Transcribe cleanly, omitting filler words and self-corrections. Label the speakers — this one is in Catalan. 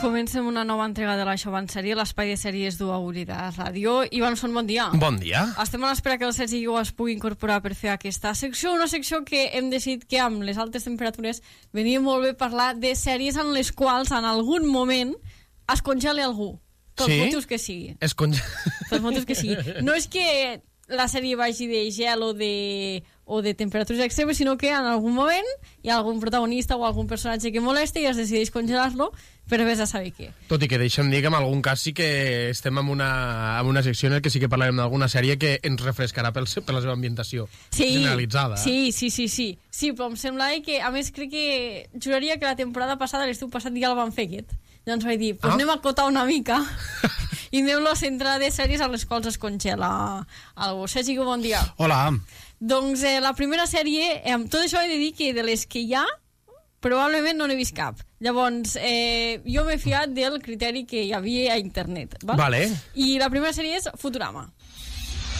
Speaker 1: Comencem una nova entrega de la Xovansèrie, l'espai de sèries d'Uri de Ràdio. Ivanson, bon dia.
Speaker 2: Bon dia.
Speaker 1: Estem a l'espera que el Sergi Guiu es pugui incorporar per fer aquesta secció, una secció que hem decidit que amb les altes temperatures venia molt bé parlar de sèries en les quals en algun moment es congela algú. Pels motius que sigui. Pels motius que sigui. No és que la sèrie vagi de gel o de temperatures extremes, sinó que en algun moment hi ha algun protagonista o algun personatge que molesta i es decideix congelar-lo per vés a saber què.
Speaker 2: Tot i que deixa'm dir que en algun cas sí que estem en una secció en què sí que parlarem d'alguna sèrie que ens refrescarà per la seva ambientació generalitzada.
Speaker 1: Sí, però em sembla que, a més, crec que juraria que la temporada passada, l'estiu passat, ja el van fer aquest. Llavors vaig dir, anem a acotar una mica i anem a centrar de sèries a les quals es congela algú. Sergi, bon dia.
Speaker 3: Hola.
Speaker 1: Doncs la primera sèrie, tot això he de dir que de les que hi ha, probablement no n'he vist cap. Llavors, jo m'he fiat del criteri que hi havia a internet.
Speaker 2: Vale.
Speaker 1: I la primera sèrie és Futurama.